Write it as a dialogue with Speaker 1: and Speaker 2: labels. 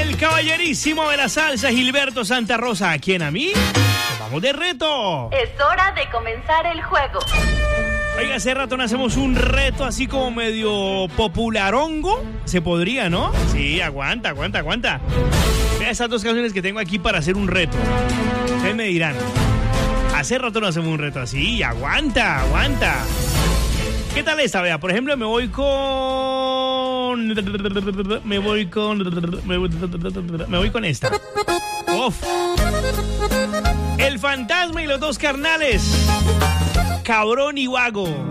Speaker 1: El caballerísimo de la salsa, Gilberto Santa Rosa. ¿A quién? ¿A mí? Nos vamos de reto.
Speaker 2: Es hora de comenzar el juego.
Speaker 1: Oiga, hace rato no hacemos un reto así como medio popularongo. Se podría, ¿no? Sí, aguanta. Vea esas dos canciones que tengo aquí para hacer un reto. Ustedes me dirán, hace rato no hacemos un reto así. Aguanta. ¿Qué tal esta? Vea, por ejemplo, me voy con esta. Uf. El fantasma y los dos carnales. Cabrón y vago.